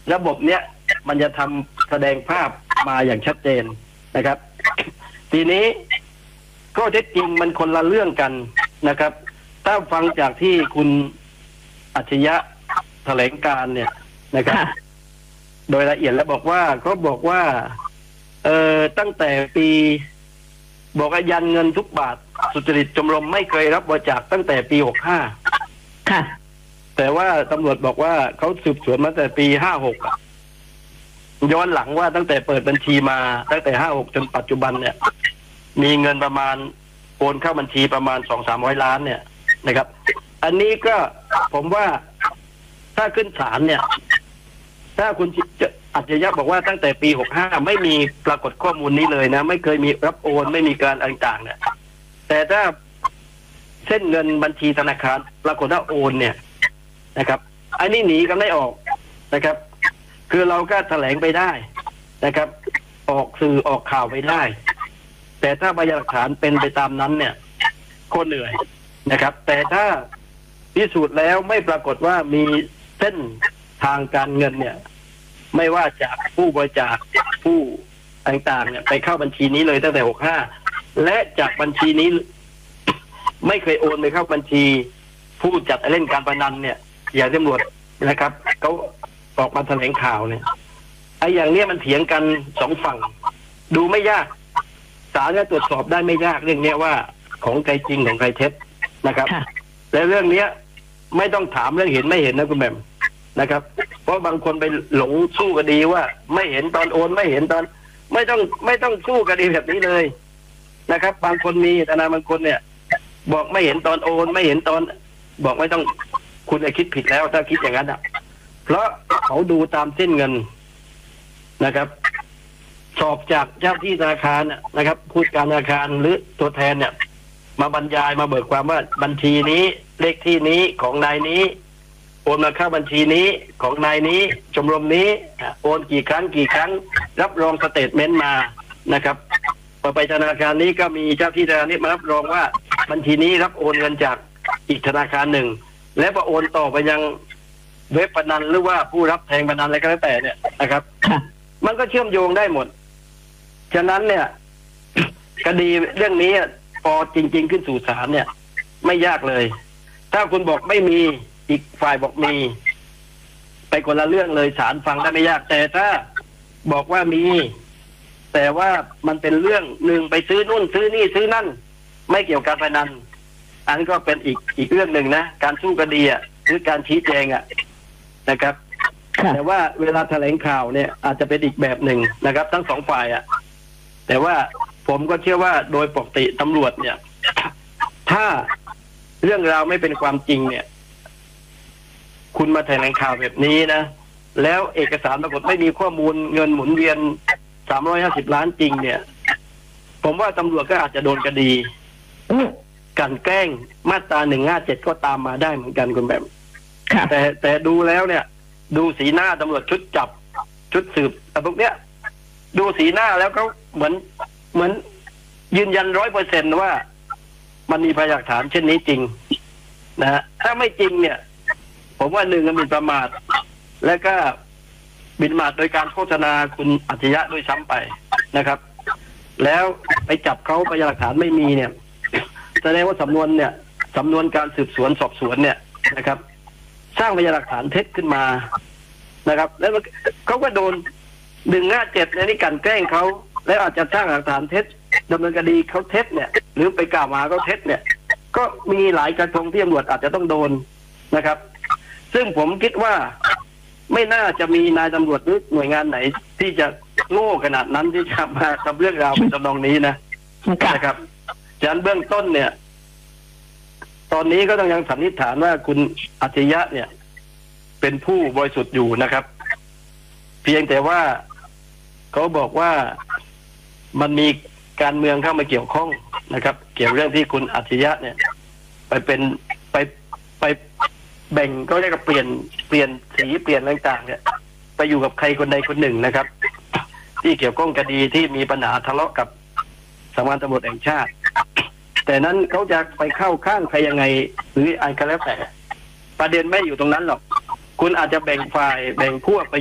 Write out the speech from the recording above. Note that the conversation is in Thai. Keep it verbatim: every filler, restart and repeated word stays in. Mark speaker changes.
Speaker 1: ระบบเนี้ยมันจะทำแสดงภาพมาอย่างชัดเจนนะครับ ทีนี้ก็เท็จจริงมันคนละเรื่องกันนะครับ ถ้าฟังจากที่คุณอัจฉริยะแถลงการเนี่ยนะครับ โดยละเอียดแล้วบอกว่าเขาบอกว่า เอ่อตั้งแต่ปีบอกว่ายันเงินทุกบาทสุจริตชมรมไม่เคยรับบริจาคตั้งแต่ปีหกห้า
Speaker 2: ค่ะ
Speaker 1: แต่ว่าตำรวจบอกว่าเขาสืบสวนมาแต่ปีห้าหกย้อนหลังว่าตั้งแต่เปิดบัญชีมาตั้งแต่ห้าหกจนปัจจุบันเนี่ยมีเงินประมาณโอนเข้าบัญชีประมาณสองสามร้อยล้านเนี่ยนะครับ อันนี้ก็ผมว่าถ้าขึ้นศาลเนี่ยถ้าคุณอัจฉริยะบอกว่าตั้งแต่ปีหกห้าไม่มีปรากฏข้อมูลนี้เลยนะไม่เคยมีรับโอนไม่มีการต่างๆเนี่ยแต่ถ้าเส้นเงินบัญชีธนาคารปรากฏว่าโอนเนี่ยนะครับอันนี้หนีกันไม่ออกนะครับคือเราก็แถลงไปได้นะครับออกสื่อออกข่าวไปได้แต่ถ้าพยานหลักฐานเป็นไปตามนั้นเนี่ยก็เหนื่อยนะครับแต่ถ้าพิสูจน์แล้วไม่ปรากฏว่ามีเส้นทางการเงินเนี่ยไม่ว่าจากผู้บริจาคผู้ต่างๆเนี่ยไปเข้าบัญชีนี้เลยตั้งแต่หกห้าและจากบัญชีนี้ไม่เคยโอนไปเข้าบัญชีผู้จัดเล่นการพนันเนี่ยอย่างตำรวจนะครับเขาออกมาแถลงข่าวเนี่ยไอ้อย่างเนี้ยมันเถียงกันสองฝั่งดูไม่ยากศาลจะตรวจสอบได้ไม่ยากเรื่องเนี้ยว่าของใครจริงของใครเท็จนะครับและเรื่องเนี้ยไม่ต้องถามเรื่องเห็นไม่เห็นนะคุณแหม่มนะครับเพราะบางคนไปหลงสู้คดีว่าไม่เห็นตอนโอนไม่เห็นตอนไม่ต้องไม่ต้องสู้คดีแบบนี้เลยนะครับบางคนมีทนายบางคนเนี่ยบอกไม่เห็นตอนโอนไม่เห็นตอนบอกไม่ต้องคุณจะคิดผิดแล้วถ้าคิดอย่างนั้นอ่ะเพราะเขาดูตามเส้นเงินนะครับสอบจากเจ้าที่ธนาคารนะครับผู้การธนาคารหรือตัวแทนเนี่ยมาบรรยายมาเบิกความว่าบัญชีนี้เลขที่นี้ของนายนี้โอนมาเข้าบัญชีนี้ของนายนี้ชมรมนี้โอนกี่ครั้งกี่ครั้งรับรองสเตทเมนต์มานะครับพอไปธนาคารนี้ก็มีเจ้าที่ธนาคารนี้มารับรองว่าบัญชีนี้รับโอนเงินจากอีกธนาคารหนึ่งและพอโอนต่อไปยังเว็บพนันหรือว่าผู้รับแทงพนันอะไรก็แล้วแต่เนี่ยนะครับมันก็เชื่อมโยงได้หมดฉะนั้นเนี่ยคดีเรื่องนี้พอจริงๆขึ้นสู่ศาลเนี่ยไม่ยากเลยถ้าคุณบอกไม่มีอีกฝ่ายบอกมีไปคนละเรื่องเลยศาลฟังได้ไม่ยากแต่ถ้าบอกว่ามีแต่ว่ามันเป็นเรื่องหนึ่งไปซื้อนู่นซื้อนี่ซื้อนั่นไม่เกี่ยวกับการพนันอันก็เป็นอีกอีกเรื่องหนึ่งนะการสู้คดีอ่ะหรือการชี้แจงอ่ะนะครับแต่ว่าเวลาแถลงข่าวเนี่ยอาจจะเป็นอีกแบบหนึ่งนะครับทั้งสองฝ่ายอ่ะแต่ว่าผมก็เชื่อว่าโดยปกติตำรวจเนี่ยถ้าเรื่องราวไม่เป็นความจริงเนี่ยคุณมาแถลงข่าวแบบนี้นะแล้วเอกสารปรากฏไม่มีข้อมูลเงินหมุนเวียนสามร้อยห้าสิบล้านจริงเนี่ยผมว่าตำรวจก็อาจจะโดนคดีกันแกล้งมาตราหนึ่งห้าเจ็ดก็ตามมาได้เหมือนกันคุณแบบแต่แต่ดูแล้วเนี่ยดูสีหน้าตำรวจชุดจับชุดสืบแต่พวกเนี้ยดูสีหน้าแล้วเขาเหมือนเหมือนยืนยันร้อยเปอร์เซ็นต์ว่ามันมีพยานหลักฐานเช่นนี้จริงนะฮะถ้าไม่จริงเนี่ยผมว่าหนึ่งมันหมิ่นประมาทและก็หมิ่นประมาทโดยการโฆษณาคุณอัจฉริยะด้วยซ้ำไปนะครับแล้วไปจับเขาพยานหลักฐานไม่มีเนี่ยแสดงว่าสำนวนเนี่ยสำนวนการสืบสวนสอบสวนเนี่ยนะครับสร้างพยานหลักฐานเท็จขึ้นมานะครับแล้วเขาก็โดนหนึ่งห้าเจ็ดเนี่ยนี่กันแกล้งเขาแล้วอาจจะสร้างหลักฐานเท็จดำเนินคดีเขาเท็จเนี่ยหรือไปกล่าวหาเขาเท็จเนี่ยก็มีหลายกระทงที่ตำรวจอาจจะต้องโดนนะครับซึ่งผมคิดว่าไม่น่าจะมีนายตำรวจหรือหน่วยงานไหนที่จะโง่ขนาดนั้นที่จะมาทำเรื่องราวเป็นทำนองนี้นะนะครับฉะนั้นเบื้องต้นเนี่ยตอนนี้ก็ต้องยังสันนิษฐานว่าคุณอัจฉริยะเนี่ยเป็นผู้บริสุทธิ์อยู่นะครับเพียงแต่ว่าเขาบอกว่ามันมีการเมืองเข้ามาเกี่ยวข้องนะครับเกี่ยวเรื่องที่คุณอัจฉริยะเนี่ยไปเป็นไปไปแบ่งก็เรียกว่าเปลี่ยนเปลี่ยนสีเปลี่ยนต่างๆเนี่ยไปอยู่กับใครคนใดคนหนึ่งนะครับที่เกี่ยวข้องคดีที่มีปัญหาทะเลาะกับสำนักงานตำรวจแห่งชาติแต่นั้นเขาจะไปเข้าข้างใครยังไงหรืออะไรก็แล้วแต่ประเด็นไม่อยู่ตรงนั้นหรอกคุณอาจจะแบ่งฝ่ายแบ่งพวกไป